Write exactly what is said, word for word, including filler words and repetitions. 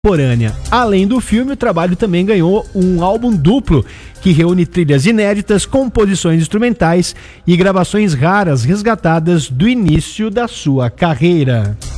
contemporânea. Além do filme, o trabalho também ganhou um álbum duplo que reúne trilhas inéditas, composições instrumentais e gravações raras resgatadas do início da sua carreira.